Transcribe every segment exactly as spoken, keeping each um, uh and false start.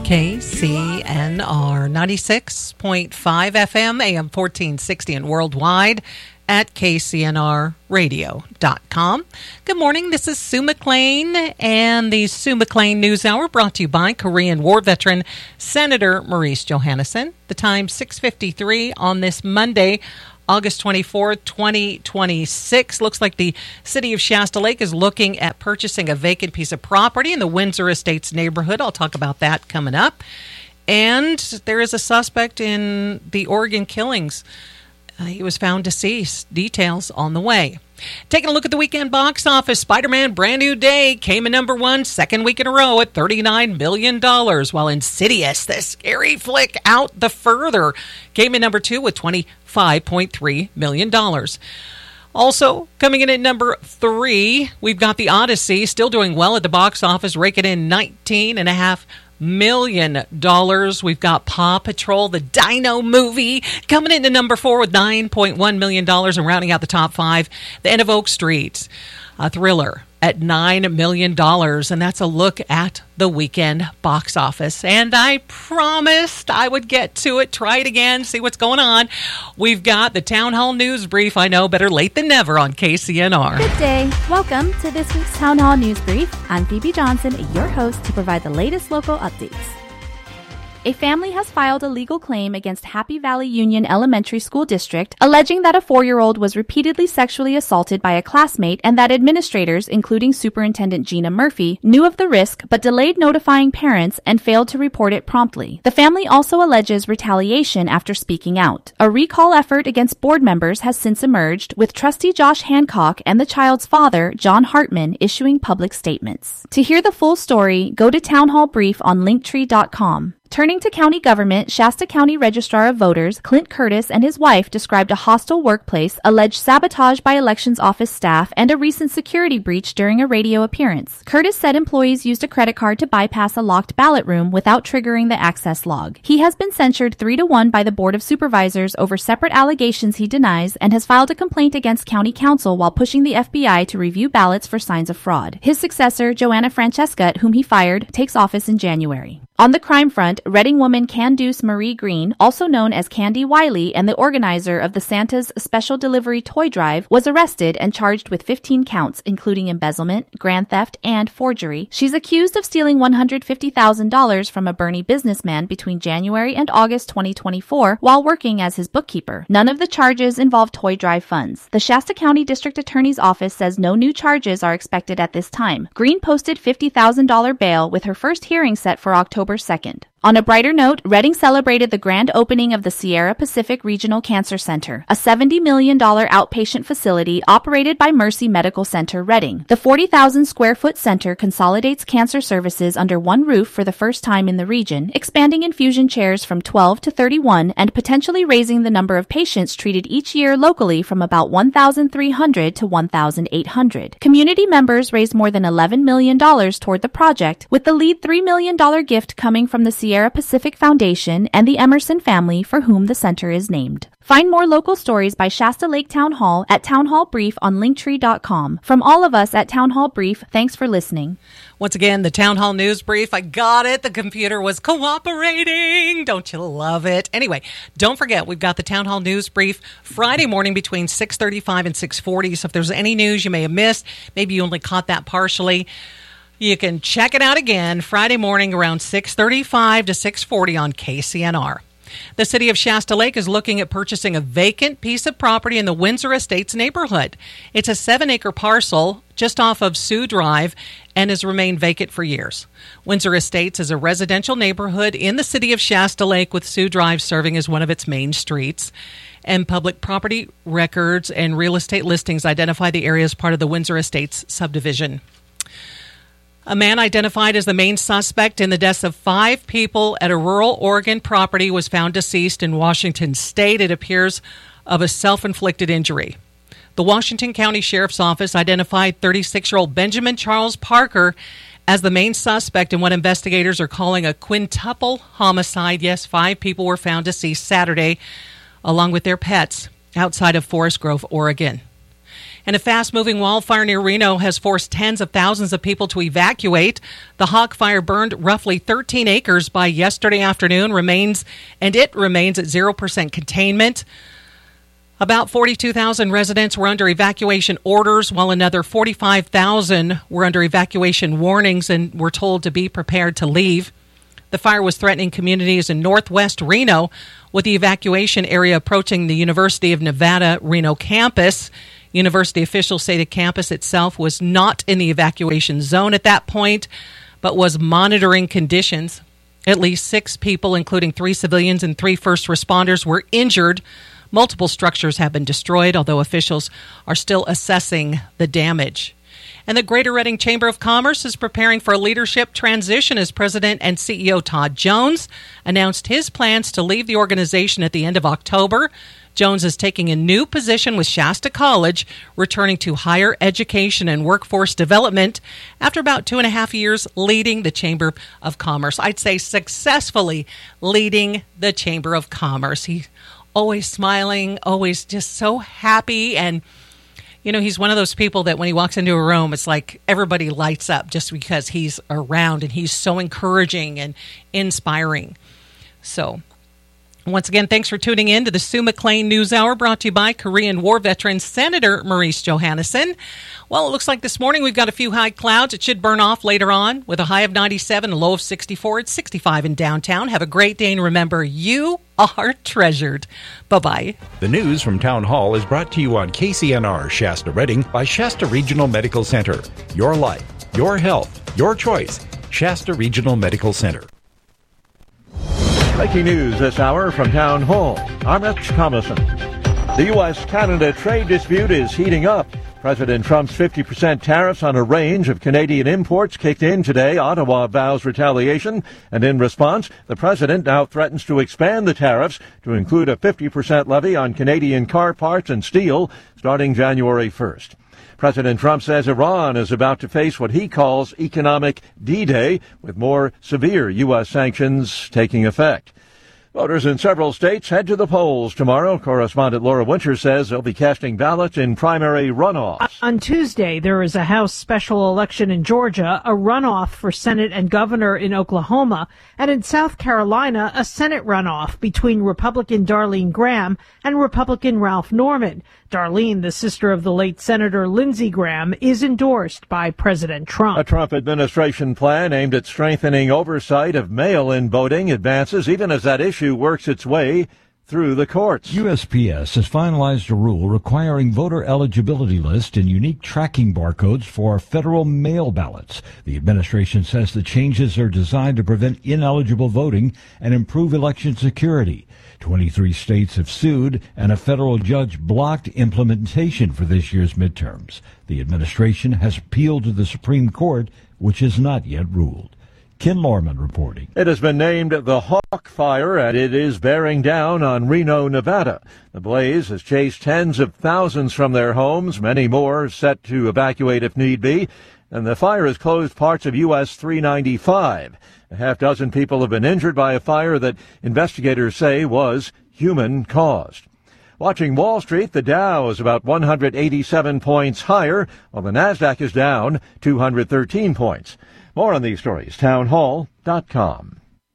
K C N R ninety-six point five F M, A M fourteen sixty, and worldwide at K C N R radio dot com. Good morning, this is Sue McLean, and the Sue McLean News Hour brought to you by Korean War veteran Senator Maurice Johannesson. The time six fifty-three on this Monday, August twenty-fourth, twenty twenty-six. Looks like the city of Shasta Lake is looking at purchasing a vacant piece of property in the Windsor Estates neighborhood. I'll talk about that coming up. And there is a suspect in the Oregon killings. Uh, he was found deceased. Details on the way. Taking a look at the weekend box office, Spider-Man Brand New Day came in number one, second week in a row at thirty-nine million dollars, while Insidious, the scary flick Out the Further, came in number two with twenty-five point three million dollars. Also, coming in at number three, we've got The Odyssey, still doing well at the box office, raking in nineteen point five million dollars. We've got Paw Patrol, the Dino movie, coming into number four with nine point one million dollars, and rounding out the top five, The End of Oak Street, a thriller at nine million dollars, and that's a look at the weekend box office. And I promised I would get to it, try it again, see what's going on. We've got the Town Hall News Brief. I know, better late than never on K C N R. Good day. Welcome to this week's Town Hall News Brief. I'm Phoebe Johnson, your host, to provide the latest local updates. A family has filed a legal claim against Happy Valley Union Elementary School District, alleging that a four-year-old was repeatedly sexually assaulted by a classmate and that administrators, including Superintendent Gina Murphy, knew of the risk but delayed notifying parents and failed to report it promptly. The family also alleges retaliation after speaking out. A recall effort against board members has since emerged, with trustee Josh Hancock and the child's father, John Hartman, issuing public statements. To hear the full story, go to Town Hall Brief on linktree dot com. Turning to county government, Shasta County Registrar of Voters, Clint Curtis, and his wife described a hostile workplace, alleged sabotage by elections office staff, and a recent security breach during a radio appearance. Curtis said employees used a credit card to bypass a locked ballot room without triggering the access log. He has been censured three to one by the Board of Supervisors over separate allegations he denies, and has filed a complaint against county council while pushing the F B I to review ballots for signs of fraud. His successor, Joanna Francesca, whom he fired, takes office in January. On the crime front, Reading woman Candace Marie Green, also known as Candy Wiley and the organizer of the Santa's Special Delivery Toy Drive, was arrested and charged with fifteen counts, including embezzlement, grand theft, and forgery. She's accused of stealing one hundred fifty thousand dollars from a Bernie businessman between January and August twenty twenty-four while working as his bookkeeper. None of the charges involve toy drive funds. The Shasta County District Attorney's Office says no new charges are expected at this time. Green posted fifty thousand dollars bail with her first hearing set for October second. On a brighter note, Reading celebrated the grand opening of the Sierra Pacific Regional Cancer Center, a seventy million dollars outpatient facility operated by Mercy Medical Center Reading. The forty thousand square foot center consolidates cancer services under one roof for the first time in the region, expanding infusion chairs from twelve to thirty-one and potentially raising the number of patients treated each year locally from about one thousand three hundred to one thousand eight hundred. Community members raised more than eleven million dollars toward the project, with the lead three million dollars gift coming from the Sierra Pacific Foundation and the Emerson family, for whom the center is named. Find more local stories by Shasta Lake Town Hall at Town Hall Brief on linktree dot com. From all of us at Town Hall Brief, thanks for listening. Once again, the Town Hall News Brief. I got it. The computer was cooperating. Don't you love it? Anyway, don't forget, we've got the Town Hall News Brief Friday morning between six thirty-five and six forty. So if there's any news you may have missed, maybe you only caught that partially, you can check it out again Friday morning around six thirty-five to six forty on K C N R. The city of Shasta Lake is looking at purchasing a vacant piece of property in the Windsor Estates neighborhood. It's a seven-acre parcel just off of Sioux Drive and has remained vacant for years. Windsor Estates is a residential neighborhood in the city of Shasta Lake, with Sioux Drive serving as one of its main streets. And public property records and real estate listings identify the area as part of the Windsor Estates subdivision. A man identified as the main suspect in the deaths of five people at a rural Oregon property was found deceased in Washington State. It appears of a self-inflicted injury. The Washington County Sheriff's Office identified thirty-six-year-old Benjamin Charles Parker as the main suspect in what investigators are calling a quintuple homicide. Yes, five people were found deceased Saturday, along with their pets, outside of Forest Grove, Oregon. And a fast-moving wildfire near Reno has forced tens of thousands of people to evacuate. The Hawk Fire burned roughly thirteen acres by yesterday afternoon, remains, and it remains at zero percent containment. About forty-two thousand residents were under evacuation orders, while another forty-five thousand were under evacuation warnings and were told to be prepared to leave. The fire was threatening communities in northwest Reno, with the evacuation area approaching the University of Nevada Reno campus. University officials say the campus itself was not in the evacuation zone at that point, but was monitoring conditions. At least six people, including three civilians and three first responders, were injured. Multiple structures have been destroyed, although officials are still assessing the damage. And the Greater Reading Chamber of Commerce is preparing for a leadership transition as President and C E O Todd Jones announced his plans to leave the organization at the end of October. Jones is taking a new position with Shasta College, returning to higher education and workforce development after about two and a half years leading the Chamber of Commerce. I'd say successfully leading the Chamber of Commerce. He's always smiling, always just so happy, and you know, he's one of those people that when he walks into a room, it's like everybody lights up just because he's around, and he's so encouraging and inspiring. So, once again, thanks for tuning in to the Sue McLean News Hour, brought to you by Korean War veteran Senator Maurice Johannesson. Well, it looks like this morning we've got a few high clouds. It should burn off later on with a high of ninety-seven, a low of sixty-four. It's sixty-five in downtown. Have a great day, and remember, you are treasured. Bye-bye. The news from Town Hall is brought to you on K C N R Shasta Redding by Shasta Regional Medical Center. Your life, your health, your choice. Shasta Regional Medical Center. Breaking news this hour from Town Hall. I'm Rich Thomason. The U S Canada trade dispute is heating up. President Trump's fifty percent tariffs on a range of Canadian imports kicked in today. Ottawa vows retaliation, and in response, the president now threatens to expand the tariffs to include a fifty percent levy on Canadian car parts and steel starting January first. President Trump says Iran is about to face what he calls economic D-Day, with more severe U S sanctions taking effect. Voters in several states head to the polls tomorrow. Correspondent Laura Winter says they'll be casting ballots in primary runoffs. On Tuesday, there is a House special election in Georgia, a runoff for Senate and governor in Oklahoma, and in South Carolina, a Senate runoff between Republican Darlene Graham and Republican Ralph Norman. Darlene, the sister of the late Senator Lindsey Graham, is endorsed by President Trump. A Trump administration plan aimed at strengthening oversight of mail-in voting advances, even as that issue works its way through the courts. U S P S has finalized a rule requiring voter eligibility lists and unique tracking barcodes for federal mail ballots. The administration says the changes are designed to prevent ineligible voting and improve election security. twenty-three states have sued, and a federal judge blocked implementation for this year's midterms. The administration has appealed to the Supreme Court, which has not yet ruled. Ken Lorman reporting. It has been named the Hawk Fire, and it is bearing down on Reno, Nevada. The blaze has chased tens of thousands from their homes, many more set to evacuate if need be, and the fire has closed parts of U S three ninety-five. A half dozen people have been injured by a fire that investigators say was human-caused. Watching Wall Street, the Dow is about one hundred eighty-seven points higher, while the Nasdaq is down two hundred thirteen points. More on these stories, town hall dot com.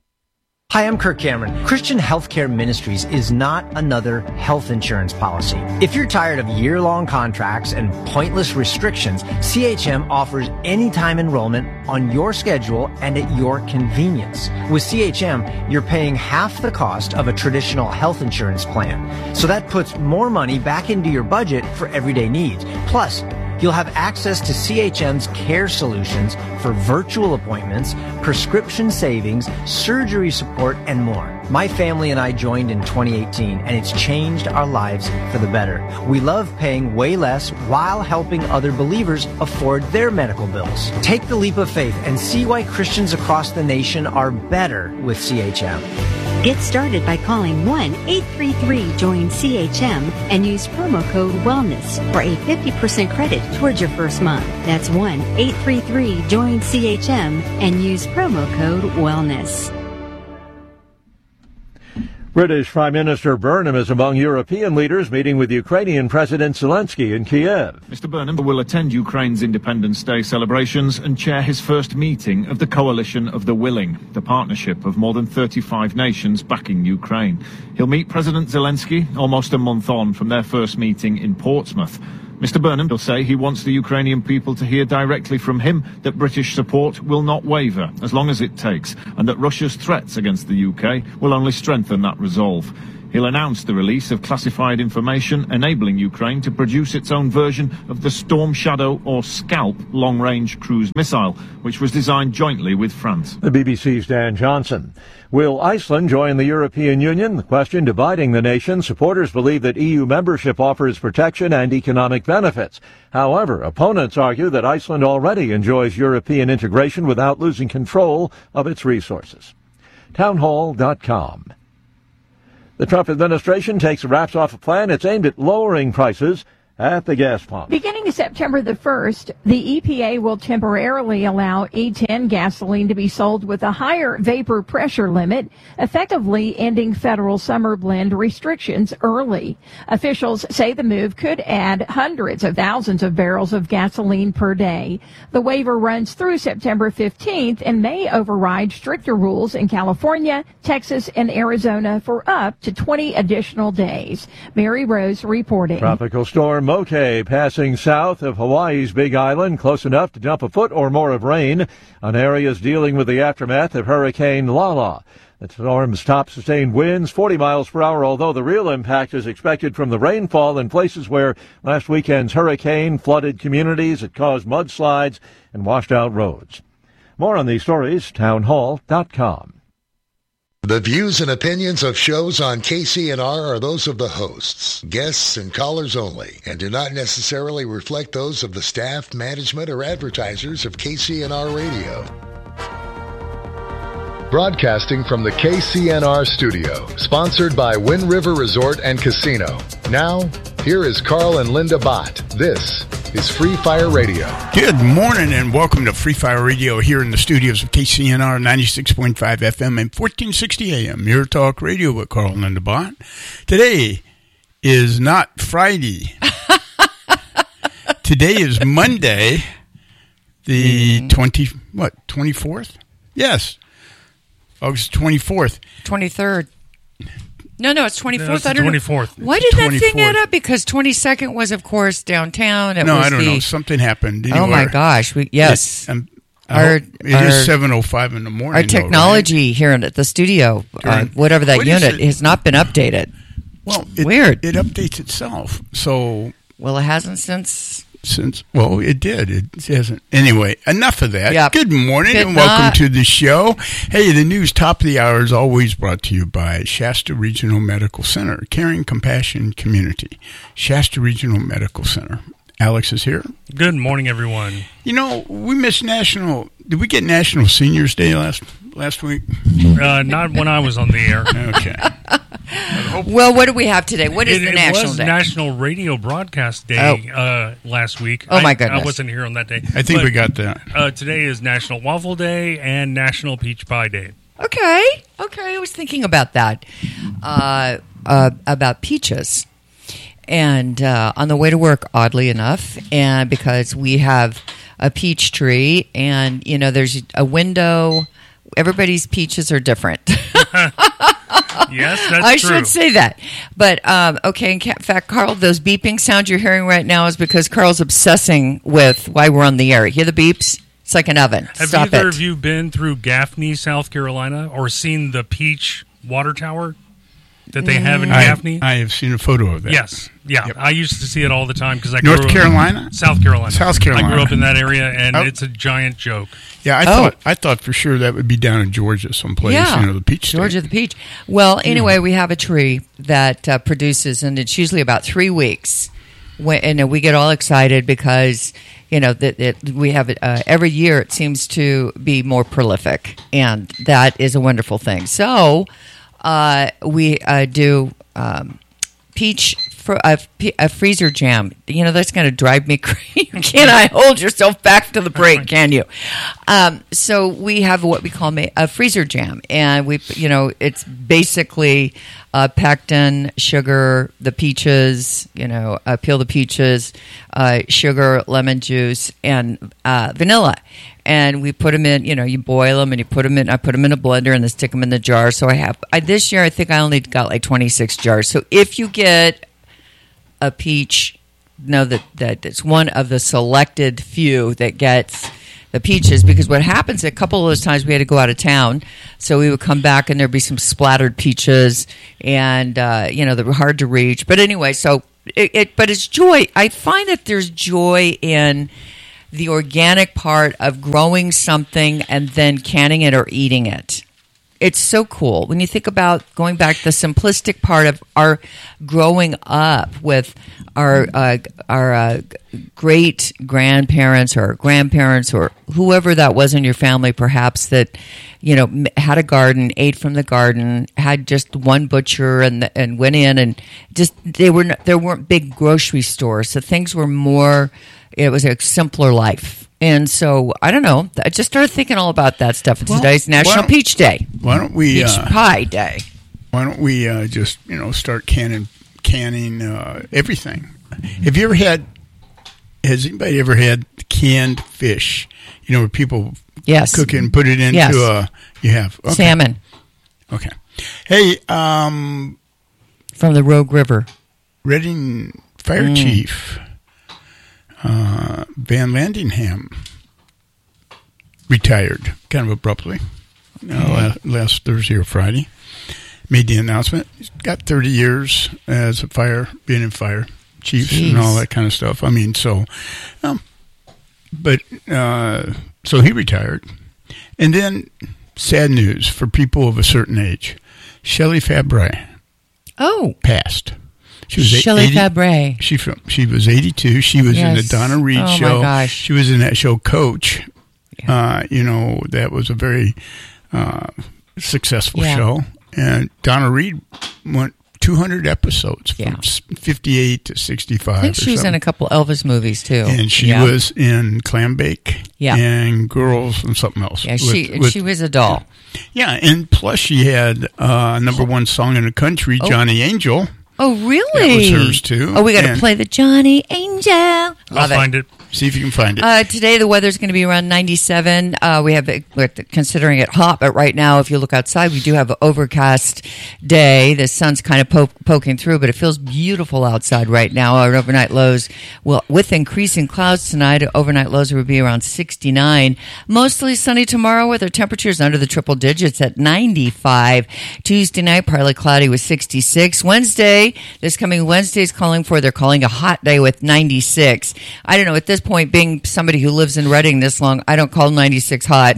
Hi, I'm Kirk Cameron. Christian Healthcare Ministries is not another health insurance policy. If you're tired of year-long contracts and pointless restrictions, C H M offers anytime enrollment on your schedule and at your convenience. With C H M, you're paying half the cost of a traditional health insurance plan. So that puts more money back into your budget for everyday needs. Plus, you'll have access to C H M's care solutions for virtual appointments, prescription savings, surgery support, and more. My family and I joined in twenty eighteen, and it's changed our lives for the better. We love paying way less while helping other believers afford their medical bills. Take the leap of faith and see why Christians across the nation are better with C H M. Get started by calling one eight three three join C H M and use promo code WELLNESS for a fifty percent credit towards your first month. That's one eight three three join C H M and use promo code WELLNESS. British Prime Minister Burnham is among European leaders meeting with Ukrainian President Zelensky in Kiev. Mister Burnham will attend Ukraine's Independence Day celebrations and chair his first meeting of the Coalition of the Willing, the partnership of more than thirty-five nations backing Ukraine. He'll meet President Zelensky almost a month on from their first meeting in Portsmouth. Mister Burnham will say he wants the Ukrainian people to hear directly from him that British support will not waver as long as it takes, and that Russia's threats against the U K will only strengthen that resolve. He'll announce the release of classified information enabling Ukraine to produce its own version of the Storm Shadow or Scalp long-range cruise missile, which was designed jointly with France. The B B C's Dan Johnson. Will Iceland join the European Union? The question dividing the nation. Supporters believe that E U membership offers protection and economic benefits. However, opponents argue that Iceland already enjoys European integration without losing control of its resources. townhall dot com. The Trump administration takes the wraps off a plan it's aimed at lowering prices at the gas pump. Beginning September the first, the E P A will temporarily allow E ten gasoline to be sold with a higher vapor pressure limit, effectively ending federal summer blend restrictions early. Officials say the move could add hundreds of thousands of barrels of gasoline per day. The waiver runs through September fifteenth and may override stricter rules in California, Texas, and Arizona for up to twenty additional days. Mary Rose reporting. Tropical storm Moke passing south of Hawaii's Big Island, close enough to dump a foot or more of rain on areas dealing with the aftermath of Hurricane Lala. The storm's top sustained winds forty miles per hour, although the real impact is expected from the rainfall in places where last weekend's hurricane flooded communities. It caused mudslides and washed out roads. More on these stories, townhall dot com. The views and opinions of shows on K C N R are those of the hosts, guests, and callers only, and do not necessarily reflect those of the staff, management, or advertisers of K C N R Radio. Broadcasting from the K C N R studio, sponsored by Wind River Resort and Casino. Now, here is Carl and Linda Bott. This is Free Fire Radio. Good morning and welcome to Free Fire Radio here in the studios of K C N R ninety-six point five F M and fourteen sixty A M. Your talk radio with Carl and Linda Bott. Today is not Friday. Today is Monday, the twenty what twenty-fourth? Yes, August twenty-fourth. twenty-third. No, no, it's twenty-fourth. No, I don't twenty-fourth. know. Why did that thing add up? Because twenty-second was, of course, downtown. It no, was I don't the, know. Something happened. Oh, my gosh. We, yes. It, um, our, it our, is seven oh five in the morning. Our technology though, right? here at the studio, uh, whatever that what unit, has not been updated. Well, it, Weird. It updates itself. So, well, it hasn't since... Since well, it did. It hasn't. Anyway, enough of that. Yep. Good morning Good and welcome not. to the show. Hey, the news top of the hour is always brought to you by Shasta Regional Medical Center, Caring Compassion Community. Shasta Regional Medical Center. Alex is here. Good morning, everyone. You know, we missed National. Did we get National Seniors Day last last week? Uh, not when I was on the air. Okay. Well, what do we have today? What is it, the it National was Day? National Radio Broadcast Day Oh. uh, last week. Oh, my I, goodness. I wasn't here on that day. I think But, we got that. Uh, today is National Waffle Day and National Peach Pie Day. Okay. Okay. I was thinking about that, uh, uh, about peaches. And uh, on the way to work, oddly enough, and because we have a peach tree and, you know, there's a window. Everybody's peaches are different. Yes, that's I true. should say that. But, um, okay, in fact, Carl, those beeping sounds you're hearing right now is because Carl's obsessing with why we're on the air. Hear the beeps? It's like an oven. Have Stop either it. of you been through Gaffney, South Carolina, or seen the Peach Water Tower that they have in I, Gaffney? I have seen a photo of that. Yes. Yeah. Yep. I used to see it all the time because I North grew Carolina? Up, South Carolina. South Carolina. I grew up in that area, and Oh. it's a giant joke. Yeah, I Oh. thought I thought for sure that would be down in Georgia someplace. Yeah, You know, the peach state. Georgia the peach. Well, anyway, we have a tree that uh, produces, and it's usually about three weeks. When, and uh, we get all excited because, you know, that that we have it uh, every year. It seems to be more prolific, and that is a wonderful thing. So uh, we uh, do um, peach fr- a, a freezer jam. You know, that's going to drive me crazy. Can I hold yourself back to the break? Can you? Um, so we have what we call a freezer jam, and we, you know, it's basically uh, pectin, sugar, the peaches. You know, uh, peel the peaches, uh, sugar, lemon juice, and uh, vanilla. And we put them in, you know, you boil them and you put them in, I put them in a blender and then stick them in the jar. So I have, I, this year I think I only got like twenty-six jars. So if you get a peach, know that, that it's one of the selected few that gets the peaches, because what happens a couple of those times we had to go out of town. So we would come back and there'd be some splattered peaches and, uh, you know, they were hard to reach. But anyway, so it, it, but it's joy. I find that there's joy in the organic part of growing something and then canning it or eating it. It's so cool when you think about going back the simplistic part of our growing up with our uh, our uh, great grandparents or grandparents or whoever that was in your family, perhaps that you know had a garden, ate from the garden, had just one butcher, and and went in and just they were there weren't big grocery stores, so things were more. It was a simpler life. And so, I don't know. I just started thinking all about that stuff. Well, today's National Peach Day. Why don't we... Peach uh, Pie Day. Why don't we uh, just, you know, start canning, canning uh, everything. Have you ever had... Has anybody ever had canned fish? You know, where people yes. cook it and put it into yes. a... You have? Okay. Salmon. Okay. Hey, um... from the Rogue River. Reading Fire mm. Chief... Uh, Van Landingham retired kind of abruptly uh, last, last Thursday or Friday. Made the announcement. He's got thirty years as a fire, being in fire chiefs Jeez. and all that kind of stuff. I mean, so, um, but uh, so he retired, and then sad news for people of a certain age: Shelley Fabre. Oh, passed. She was Shelley Fabre. She from she was eighty-two. She was yes. in the Donna Reed oh show. My gosh. She was in that show Coach. Yeah. Uh, you know, that was a very uh, successful yeah. show. And Donna Reed went two hundred episodes from yeah. fifty-eight to sixty-five. I think she was something. in a couple Elvis movies too. And she yeah. was in Clambake yeah. and Girls and something else. Yeah, with, she with, she was a doll. Yeah, and plus she had uh, number one song in the country, oh. Johnny Angel. Oh, really? That was hers, too. Oh, we got to play the Johnny Angel. Love I'll it. find it. See if you can find it. Uh, today, the weather's going to be around ninety-seven. Uh, we have, we're considering it hot, but right now, if you look outside, we do have an overcast day. The sun's kind of po- poking through, but it feels beautiful outside right now. Our overnight lows, well, with increasing clouds tonight, overnight lows will be around sixty-nine. Mostly sunny tomorrow with our temperatures under the triple digits at ninety-five. Tuesday night, partly cloudy with sixty-six. Wednesday, this coming Wednesday is calling for, they're calling a hot day with ninety-six. I don't know, at this point, being somebody who lives in Reading this long, I don't call ninety-six hot.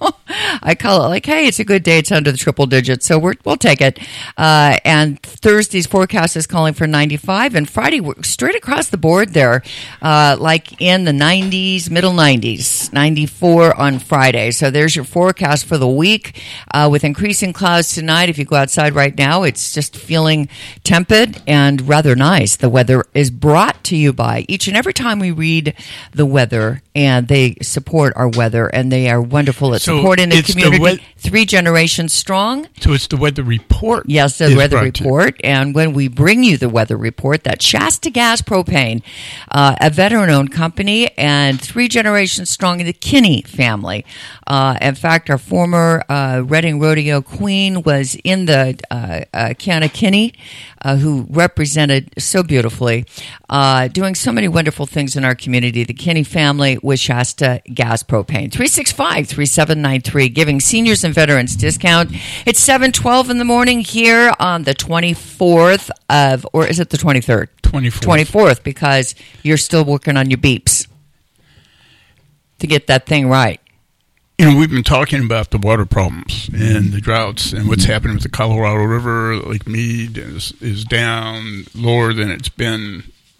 I call it like, hey, it's a good day. It's under the triple digits, so we're, we'll take it. Uh, and Thursday's forecast is calling for ninety-five, and Friday, we're straight across the board there, uh, like in the nineties, middle nineties, ninety-four on Friday. So there's your forecast for the week uh, with increasing clouds tonight. If you go outside right now, it's just feeling tepid and rather nice. The weather is brought to you by each and every time we read the weather, and they support our weather, and they are wonderful at so supporting the community. The we- Three generations strong. So it's the weather report. Yes, the weather report. And when we bring you the weather report, that's Shasta Gas Propane, uh, a veteran-owned company, and three generations strong in the Kinney family. Uh, in fact, our former uh, Reading Rodeo queen was in the uh, uh, Kiana Kinney, uh, who represented so beautifully, uh, doing so many wonderful things in our community. The Kinney family with Shasta Gas Propane. three six five, three seven nine three, giving seniors and veterans discount. It's seven twelve in the morning here on the twenty-fourth of, or is it the twenty-third? twenty-fourth. twenty-fourth, because you're still working on your beeps to get that thing right. You know, we've been talking about the water problems and the droughts and what's happening with the Colorado River. Lake Mead is, is down lower than it's been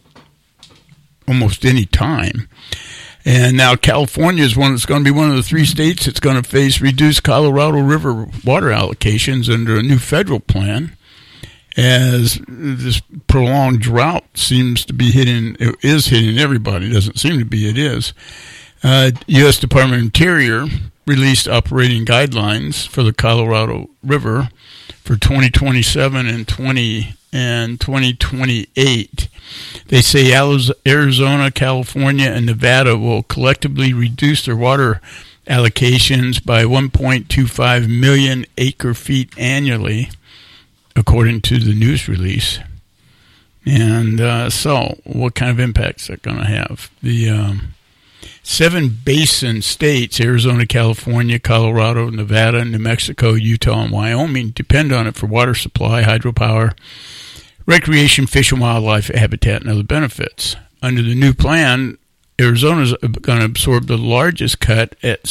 almost any time. And now California is one that's going to be one of the three states that's going to face reduced Colorado River water allocations under a new federal plan. as this prolonged drought seems to be hitting, it is hitting everybody. It doesn't seem to be, it is. Uh, U S Department of Interior released operating guidelines for the Colorado River for twenty twenty-seven and twenty and twenty twenty-eight. They say Arizona, California, and Nevada will collectively reduce their water allocations by one point two five million acre feet annually, according to the news release. And uh, so, what kind of impact is that going to have? The um, seven basin states, Arizona, California, Colorado, Nevada, New Mexico, Utah, and Wyoming, depend on it for water supply, hydropower, recreation, fish and wildlife habitat, and other benefits. Under the new plan, Arizona is going to absorb the largest cut at